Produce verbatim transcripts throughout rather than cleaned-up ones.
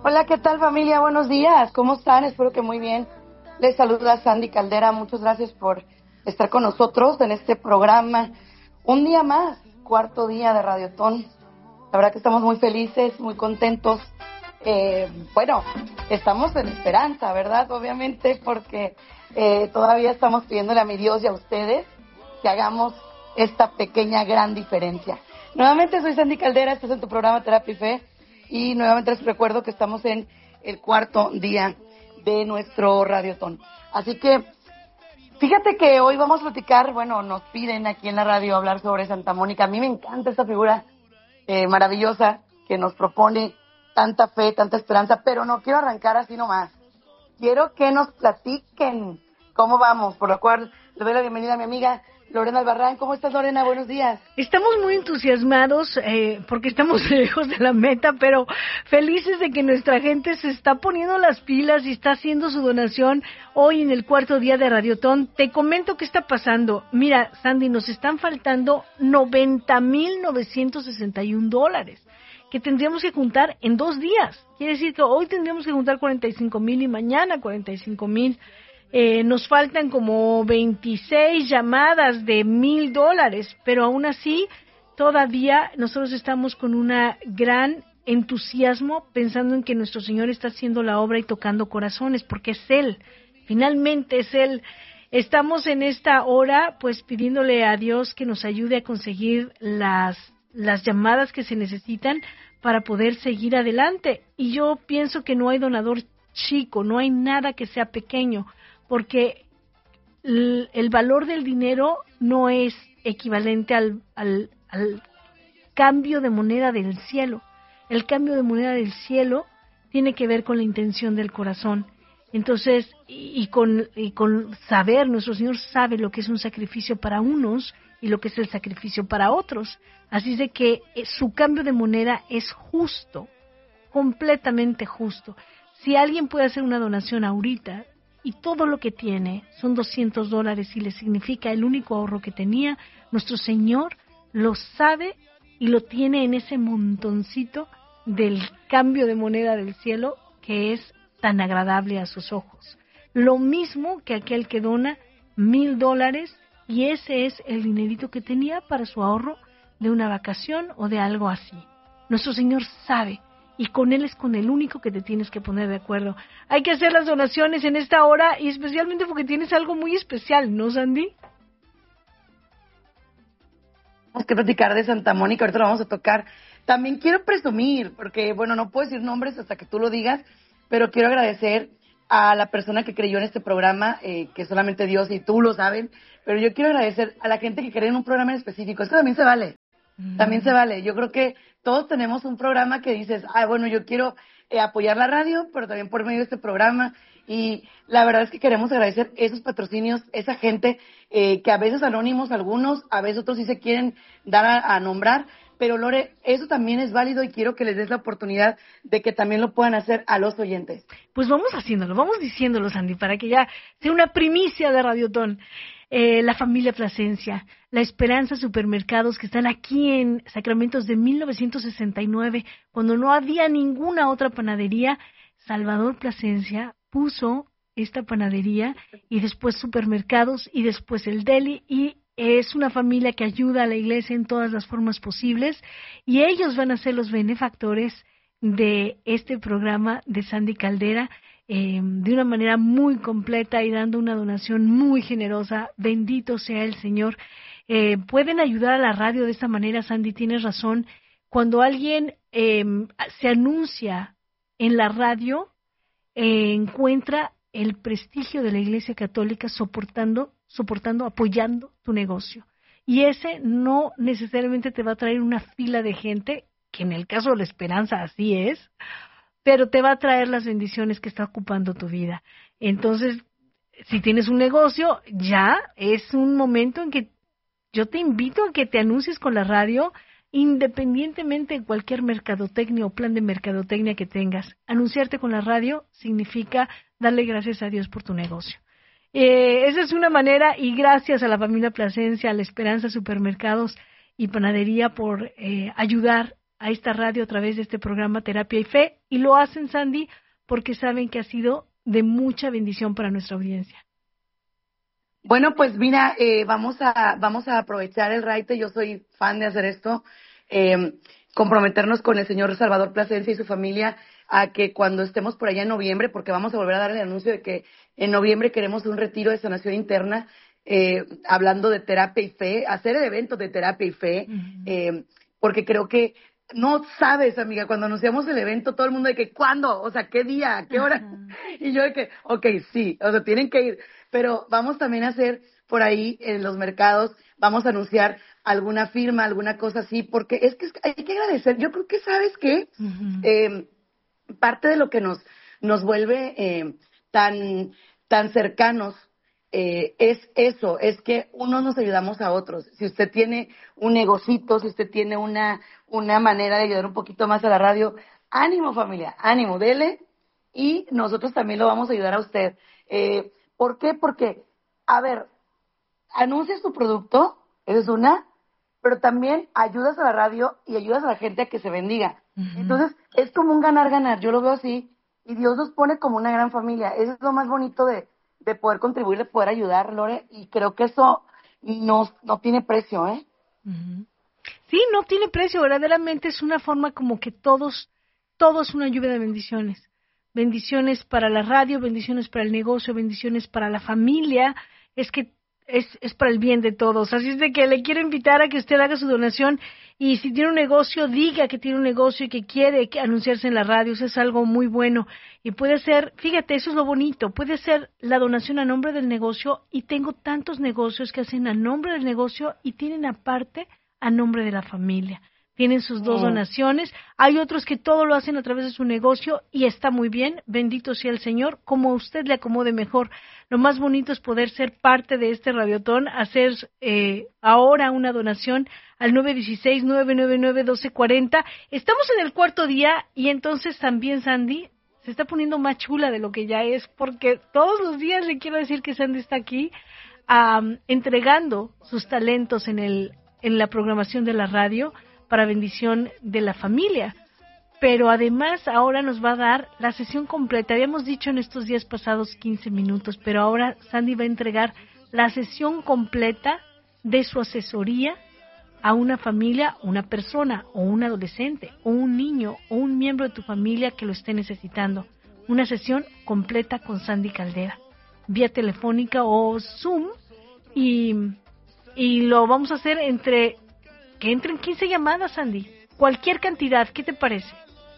Hola, ¿qué tal familia? Buenos días, ¿cómo están? Espero que muy bien. Les saluda Sandy Caldera, muchas gracias por estar con nosotros en este programa. Un día más, cuarto día de Radiotón. La verdad que estamos muy felices, muy contentos. Eh, bueno, estamos en esperanza, ¿verdad? Obviamente, porque eh, todavía estamos pidiéndole a mi Dios y a ustedes que hagamos esta pequeña gran diferencia. Nuevamente soy Sandy Caldera, estás en tu programa Terapia y Fe. Y nuevamente les recuerdo que estamos en el cuarto día de nuestro Radiotón. Así que, fíjate que hoy vamos a platicar, bueno, nos piden aquí en la radio hablar sobre Santa Mónica. A mí me encanta esta figura eh, maravillosa que nos propone tanta fe, tanta esperanza, pero no quiero arrancar así nomás. Quiero que nos platiquen cómo vamos, por lo cual le doy la bienvenida a mi amiga Lorena Albarrán. ¿Cómo estás, Lorena? Buenos días. Estamos muy entusiasmados eh, porque estamos lejos de la meta, pero felices de que nuestra gente se está poniendo las pilas y está haciendo su donación hoy en el cuarto día de Radiotón. Te comento qué está pasando. Mira, Sandy, nos están faltando noventa mil novecientos sesenta y un dólares que tendríamos que juntar en dos días. Quiere decir que hoy tendríamos que juntar cuarenta y cinco mil y mañana cuarenta y cinco mil. Eh, nos faltan como veintiséis llamadas de mil dólares, pero aún así todavía nosotros estamos con una gran entusiasmo pensando en que nuestro Señor está haciendo la obra y tocando corazones, porque es Él, finalmente es Él. Estamos en esta hora pues pidiéndole a Dios que nos ayude a conseguir las, las llamadas que se necesitan para poder seguir adelante. Y yo pienso que no hay donador chico, no hay nada que sea pequeño, porque el, el valor del dinero no es equivalente al, al, al cambio de moneda del cielo. El cambio de moneda del cielo tiene que ver con la intención del corazón. Entonces, y, y, con, y con saber, nuestro Señor sabe lo que es un sacrificio para unos y lo que es el sacrificio para otros. Así de que su cambio de moneda es justo, completamente justo. Si alguien puede hacer una donación ahorita, y todo lo que tiene son doscientos dólares y le significa el único ahorro que tenía, nuestro Señor lo sabe y lo tiene en ese montoncito del cambio de moneda del cielo que es tan agradable a sus ojos. Lo mismo que aquel que dona mil dólares y ese es el dinerito que tenía para su ahorro de una vacación o de algo así. Nuestro Señor sabe. Y con Él es con el único que te tienes que poner de acuerdo. Hay que hacer las donaciones en esta hora y especialmente porque tienes algo muy especial, ¿no, Sandy? Tenemos que platicar de Santa Mónica, ahorita lo vamos a tocar. También quiero presumir, porque, bueno, no puedo decir nombres hasta que tú lo digas, pero quiero agradecer a la persona que creyó en este programa, eh, que solamente Dios y tú lo saben, pero yo quiero agradecer a la gente que cree en un programa en específico. Es que también se vale. También se vale. Yo creo que todos tenemos un programa que dices, ah, bueno, yo quiero eh, apoyar la radio, pero también por medio de este programa. Y la verdad es que queremos agradecer esos patrocinios, esa gente eh, que a veces anónimos algunos, a veces otros sí se quieren dar a, a nombrar. Pero Lore, eso también es válido y quiero que les des la oportunidad de que también lo puedan hacer a los oyentes. Pues vamos haciéndolo, vamos diciéndolo, Sandy, para que ya sea una primicia de Radiotón. Eh, la familia Plasencia, La Esperanza Supermercados, que están aquí en Sacramento de mil novecientos sesenta y nueve, cuando no había ninguna otra panadería. Salvador Plasencia puso esta panadería y después supermercados y después el deli, y es una familia que ayuda a la iglesia en todas las formas posibles y ellos van a ser los benefactores de este programa de Sandy Caldera. Eh, de una manera muy completa y dando una donación muy generosa. Bendito sea el Señor. Eh, pueden ayudar a la radio de esta manera, Sandy, tienes razón. Cuando alguien eh, se anuncia en la radio, eh, encuentra el prestigio de la Iglesia Católica soportando, soportando, apoyando tu negocio. Y ese no necesariamente te va a traer una fila de gente, que en el caso de La Esperanza así es, pero te va a traer las bendiciones que está ocupando tu vida. Entonces, si tienes un negocio, ya es un momento en que yo te invito a que te anuncies con la radio, independientemente de cualquier mercadotecnia o plan de mercadotecnia que tengas. Anunciarte con la radio significa darle gracias a Dios por tu negocio. Eh, esa es una manera, y gracias a la familia Plasencia, a La Esperanza Supermercados y Panadería por eh, ayudar a esta radio a través de este programa Terapia y Fe, y lo hacen, Sandy, porque saben que ha sido de mucha bendición para nuestra audiencia. Bueno, pues mira, eh, vamos a vamos a aprovechar el raite. Yo soy fan de hacer esto, eh, comprometernos con el señor Salvador Plasencia y su familia a que cuando estemos por allá en noviembre, porque vamos a volver a dar el anuncio de que en noviembre queremos un retiro de sanación interna, eh, hablando de terapia y fe, hacer el evento de terapia y fe, uh-huh. eh, porque creo que no sabes, amiga, cuando anunciamos el evento, todo el mundo de que, ¿cuándo? O sea, ¿qué día? ¿Qué hora? Uh-huh. Y yo de que, ok, sí, o sea, tienen que ir. Pero vamos también a hacer por ahí en los mercados, vamos a anunciar alguna firma, alguna cosa así, porque es que hay que agradecer. Yo creo que, ¿sabes qué? Uh-huh. Eh, parte de lo que nos, nos vuelve eh, tan, tan cercanos Eh, es eso, es que unos nos ayudamos a otros. Si usted tiene un negocito, si usted tiene una, una manera de ayudar un poquito más a la radio, ánimo familia, ánimo, dele, y nosotros también lo vamos a ayudar a usted. Eh, ¿Por qué? Porque, a ver, anuncias tu producto, esa es una, pero también ayudas a la radio y ayudas a la gente a que se bendiga. Uh-huh. Entonces, es como un ganar-ganar, yo lo veo así, y Dios nos pone como una gran familia. Eso es lo más bonito de de poder contribuir, de poder ayudar, Lore, y creo que eso no, no tiene precio, ¿eh? Uh-huh. Sí, no tiene precio, verdaderamente es una forma como que todos, todos una lluvia de bendiciones. Bendiciones para la radio, bendiciones para el negocio, bendiciones para la familia, es que es, es para el bien de todos. Así es de que le quiero invitar a que usted haga su donación y si tiene un negocio, diga que tiene un negocio y que quiere que anunciarse en la radio. Eso es algo muy bueno. Y puede ser, fíjate, eso es lo bonito, puede ser la donación a nombre del negocio y tengo tantos negocios que hacen a nombre del negocio y tienen aparte a nombre de la familia. Tienen sus dos oh. donaciones, hay otros que todo lo hacen a través de su negocio y está muy bien, bendito sea el Señor, como a usted le acomode mejor. Lo más bonito es poder ser parte de este radiotón, hacer eh, ahora una donación al nueve uno seis, nueve nueve nueve, uno dos cuatro cero. Estamos en el cuarto día y entonces también, Sandy, se está poniendo más chula de lo que ya es, porque todos los días le quiero decir que Sandy está aquí um, entregando sus talentos en, el, en la programación de la radio, para bendición de la familia, pero además ahora nos va a dar la sesión completa. Habíamos dicho en estos días pasados quince minutos, pero ahora Sandy va a entregar la sesión completa de su asesoría a una familia, una persona, o un adolescente, o un niño, o un miembro de tu familia que lo esté necesitando. Una sesión completa con Sandy Caldera, vía telefónica o Zoom, y, y lo vamos a hacer entre... que entren quince llamadas, Sandy. Cualquier cantidad, ¿qué te parece?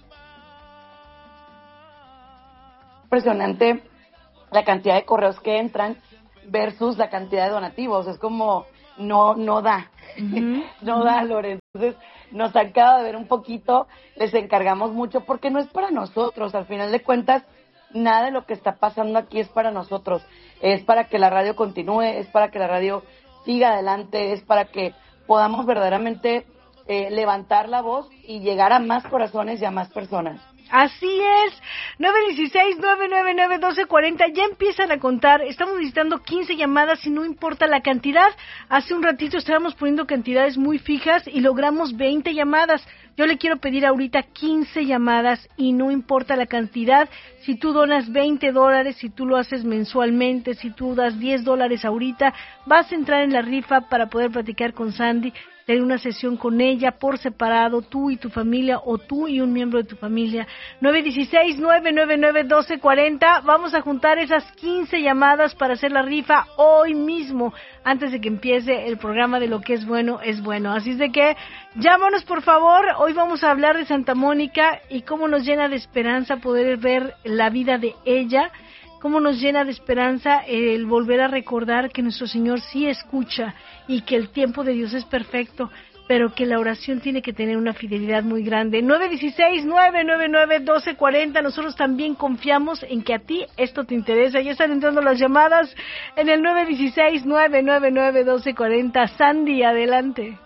Impresionante la cantidad de correos que entran versus la cantidad de donativos. Es como, no no da. Uh-huh. no da, Lore. Entonces, nos acaba de ver un poquito, les encargamos mucho, porque no es para nosotros. Al final de cuentas, nada de lo que está pasando aquí es para nosotros. Es para que la radio continúe, es para que la radio siga adelante, es para que podamos verdaderamente eh, levantar la voz y llegar a más corazones y a más personas. Así es, nueve uno seis, nueve nueve nueve, uno dos cuatro cero, ya empiezan a contar, estamos necesitando quince llamadas y no importa la cantidad. Hace un ratito estábamos poniendo cantidades muy fijas y logramos veinte llamadas. Yo le quiero pedir ahorita quince llamadas y no importa la cantidad. Si tú donas veinte dólares, si tú lo haces mensualmente, si tú das diez dólares ahorita, vas a entrar en la rifa para poder platicar con Sandy, tener una sesión con ella por separado, tú y tu familia, o tú y un miembro de tu familia. nueve uno seis, nueve nueve nueve, uno dos cuatro cero. Vamos a juntar esas quince llamadas para hacer la rifa hoy mismo, antes de que empiece el programa de Lo que es bueno es bueno. Así es de que, llámanos por favor. Hoy vamos a hablar de Santa Mónica y cómo nos llena de esperanza poder ver la vida de ella, cómo nos llena de esperanza el volver a recordar que nuestro Señor sí escucha y que el tiempo de Dios es perfecto, pero que la oración tiene que tener una fidelidad muy grande. nueve uno seis, nueve nueve nueve, uno dos cuatro cero. Nosotros también confiamos en que a ti esto te interesa. Ya están entrando las llamadas en el nueve uno seis, nueve nueve nueve, uno dos cuatro cero. Sandy, adelante.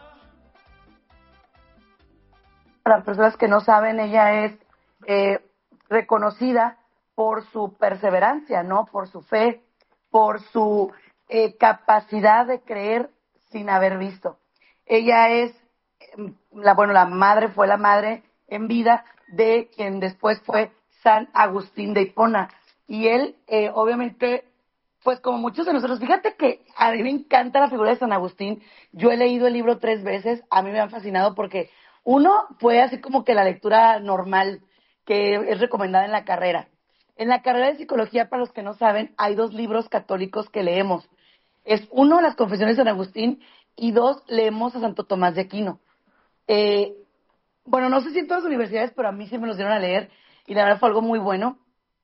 Para las personas que no saben, ella es eh, reconocida por su perseverancia, ¿no? Por su fe, por su eh, capacidad de creer sin haber visto. Ella es la, bueno, la madre fue la madre en vida de quien después fue San Agustín de Hipona. Y él, eh, obviamente, pues como muchos de nosotros, fíjate que a mí me encanta la figura de San Agustín. Yo he leído el libro tres veces, a mí me han fascinado porque uno fue así como que la lectura normal que es recomendada en la carrera. En la carrera de psicología, para los que no saben, hay dos libros católicos que leemos. Es uno, las Confesiones de San Agustín, y dos, leemos a Santo Tomás de Aquino. Eh, bueno, no sé si en todas las universidades, pero a mí sí me los dieron a leer y la verdad fue algo muy bueno.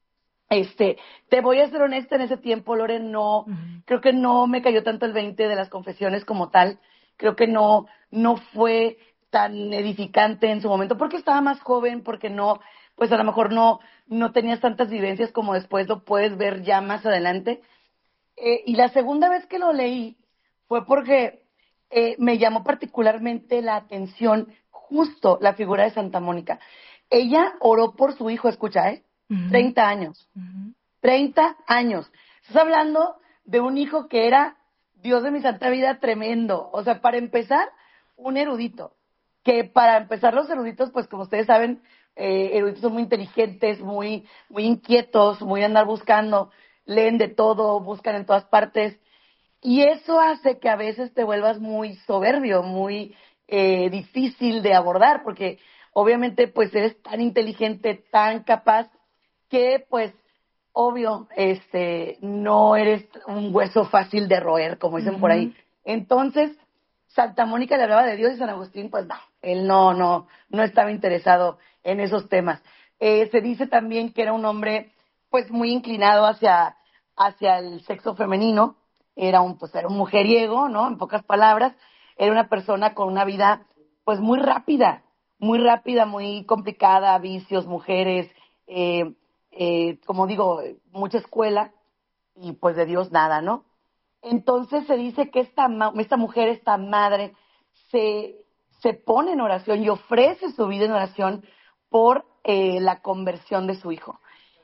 Este, te voy a ser honesta, en ese tiempo, Lore, no, uh-huh. creo que no me cayó tanto el veinte de las confesiones como tal. Creo que no, no fue tan edificante en su momento, porque estaba más joven, porque no, pues a lo mejor no, no tenías tantas vivencias como después lo puedes ver ya más adelante. Eh, y la segunda vez que lo leí fue porque eh, me llamó particularmente la atención justo la figura de Santa Mónica. Ella oró por su hijo, escucha, ¿eh? Uh-huh. treinta años. Uh-huh. treinta años. Estás hablando de un hijo que era, Dios de mi santa vida, tremendo. O sea, para empezar, un erudito. Que para empezar, los eruditos, pues como ustedes saben, eh, eruditos son muy inteligentes, muy, muy inquietos, muy andar buscando, leen de todo, buscan en todas partes. Y eso hace que a veces te vuelvas muy soberbio, muy eh, difícil de abordar, porque obviamente pues eres tan inteligente, tan capaz, que pues obvio este no eres un hueso fácil de roer, como dicen uh-huh. por ahí. Entonces, Santa Mónica le hablaba de Dios y San Agustín, pues no, él no, no, no estaba interesado en esos temas. Eh, se dice también que era un hombre pues muy inclinado hacia, hacia el sexo femenino, era un, pues era un mujeriego, ¿no? En pocas palabras, era una persona con una vida pues muy rápida, muy rápida, muy complicada, vicios, mujeres, eh, eh, como digo, mucha escuela y pues de Dios nada, ¿no? Entonces se dice que esta, esta mujer, esta madre, se, se pone en oración y ofrece su vida en oración por eh, la conversión de su hijo.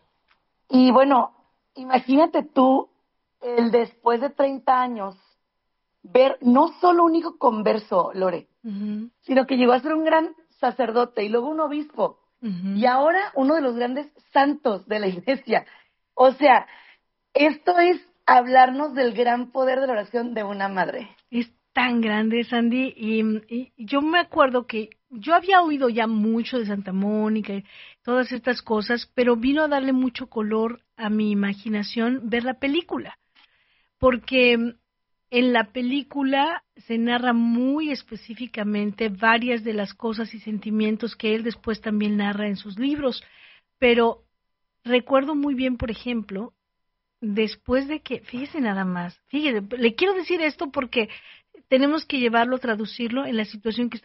Y bueno, imagínate tú, el después de treinta años, ver no solo un hijo converso, Lore, uh-huh. sino que llegó a ser un gran sacerdote y luego un obispo. Uh-huh. Y ahora uno de los grandes santos de la iglesia. O sea, esto es hablarnos del gran poder de la oración de una madre. Es tan grande, Sandy, y, y yo me acuerdo que yo había oído ya mucho de Santa Mónica y todas estas cosas, pero vino a darle mucho color a mi imaginación ver la película, porque en la película se narra muy específicamente varias de las cosas y sentimientos que él después también narra en sus libros, pero recuerdo muy bien, por ejemplo, después de que, fíjese nada más, fíjese, le quiero decir esto porque tenemos que llevarlo, traducirlo en la situación que está